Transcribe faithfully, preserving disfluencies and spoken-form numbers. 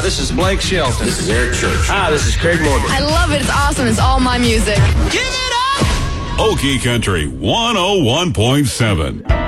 this is Blake Shelton. This is Eric Church. Hi, this is Craig Morgan. I love it. It's awesome. It's all my music. Give it up! Okie Country one oh one point seven.